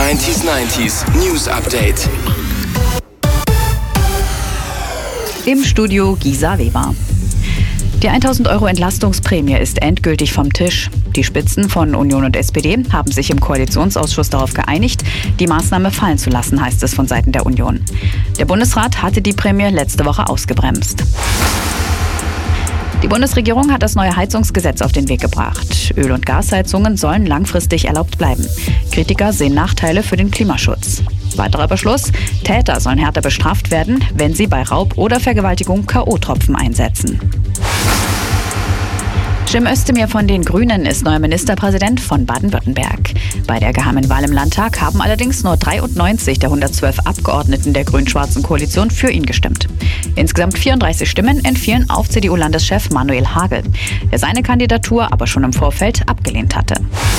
90s News Update. Im Studio Gisa Weber. Die 1.000 € Entlastungsprämie ist endgültig vom Tisch. Die Spitzen von Union und SPD haben sich im Koalitionsausschuss darauf geeinigt, die Maßnahme fallen zu lassen, heißt es von Seiten der Union. Der Bundesrat hatte die Prämie letzte Woche ausgebremst. Die Bundesregierung hat das neue Heizungsgesetz auf den Weg gebracht. Öl- und Gasheizungen sollen langfristig erlaubt bleiben. Kritiker sehen Nachteile für den Klimaschutz. Weiterer Beschluss: Täter sollen härter bestraft werden, wenn sie bei Raub oder Vergewaltigung K.O.-Tropfen einsetzen. Cem Özdemir von den Grünen ist neuer Ministerpräsident von Baden-Württemberg. Bei der geheimen Wahl im Landtag haben allerdings nur 93 der 112 Abgeordneten der grün-schwarzen Koalition für ihn gestimmt. Insgesamt 34 Stimmen entfielen auf CDU-Landeschef Manuel Hagel, der seine Kandidatur aber schon im Vorfeld abgelehnt hatte.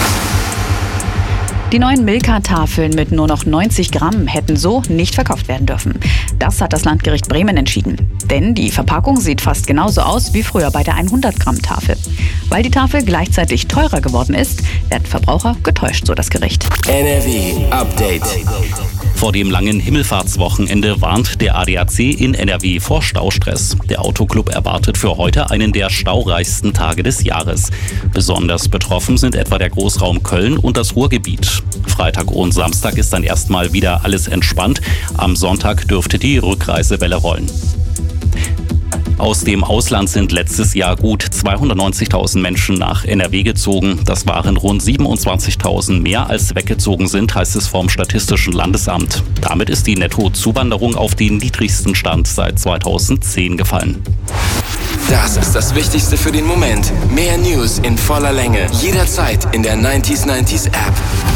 Die neuen Milka-Tafeln mit nur noch 90 Gramm hätten so nicht verkauft werden dürfen. Das hat das Landgericht Bremen entschieden. Denn die Verpackung sieht fast genauso aus wie früher bei der 100-Gramm-Tafel. Weil die Tafel gleichzeitig teurer geworden ist, werden Verbraucher getäuscht, so das Gericht. NRW Update. Vor dem langen Himmelfahrtswochenende warnt der ADAC in NRW vor Staustress. Der Autoclub erwartet für heute einen der staureichsten Tage des Jahres. Besonders betroffen sind etwa der Großraum Köln und das Ruhrgebiet. Freitag und Samstag ist dann erstmal wieder alles entspannt. Am Sonntag dürfte die Rückreisewelle rollen. Aus dem Ausland sind letztes Jahr gut 290.000 Menschen nach NRW gezogen. Das waren rund 27.000 mehr als weggezogen sind, heißt es vom Statistischen Landesamt. Damit ist die Nettozuwanderung auf den niedrigsten Stand seit 2010 gefallen. Das ist das Wichtigste für den Moment. Mehr News in voller Länge. Jederzeit in der 90s App.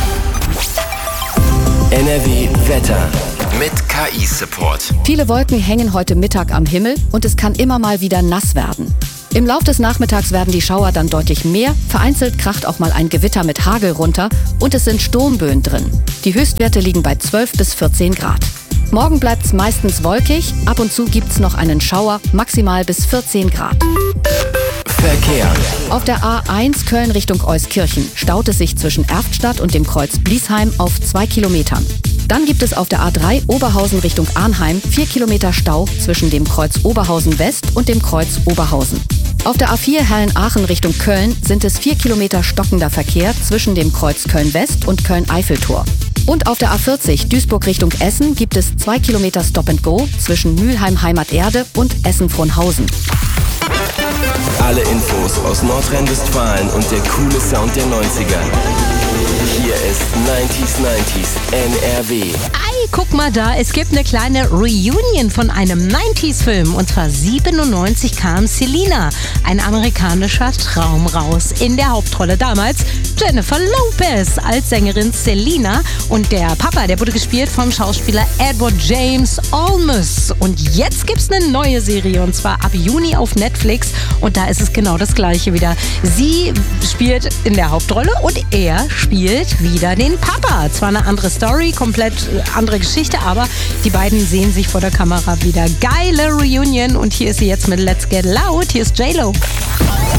NRW Wetter. Mit KI-Support. Viele Wolken hängen heute Mittag am Himmel und es kann immer mal wieder nass werden. Im Lauf des Nachmittags werden die Schauer dann deutlich mehr, vereinzelt kracht auch mal ein Gewitter mit Hagel runter und es sind Sturmböen drin. Die Höchstwerte liegen bei 12 bis 14 Grad. Morgen bleibt es meistens wolkig, ab und zu gibt es noch einen Schauer, maximal bis 14 Grad. Verkehr. Auf der A1 Köln Richtung Euskirchen staut es sich zwischen Erftstadt und dem Kreuz Bliesheim auf 2 Kilometern. Dann gibt es auf der A3 Oberhausen Richtung Arnheim 4 Kilometer Stau zwischen dem Kreuz Oberhausen West und dem Kreuz Oberhausen. Auf der A4 Herrn-Aachen Richtung Köln sind es 4 Kilometer stockender Verkehr zwischen dem Kreuz Köln West und Köln-Eiffeltor. Und auf der A40 Duisburg Richtung Essen gibt es 2 Kilometer Stop-and-Go zwischen Mülheim-Heimaterde und Essen-Frohnhausen. Alle Infos aus Nordrhein-Westfalen und der coole Sound der 90er. Hier ist 90s NRW. Ei, guck mal da, es gibt eine kleine Reunion von einem 90s-Film. Und zwar 97 kam Selena, ein amerikanischer Traum, raus. In der Hauptrolle damals Jennifer Lopez als Sängerin Selena. Und der Papa, der wurde gespielt vom Schauspieler Edward James Olmos. Und jetzt gibt's eine neue Serie, und zwar ab Juni auf Netflix. Und da ist es genau das Gleiche wieder. Sie spielt in der Hauptrolle und er spielt wieder den Papa. Zwar eine andere Story, komplett andere Geschichte, aber die beiden sehen sich vor der Kamera wieder. Geile Reunion und hier ist sie jetzt mit Let's Get Loud. Hier ist J-Lo.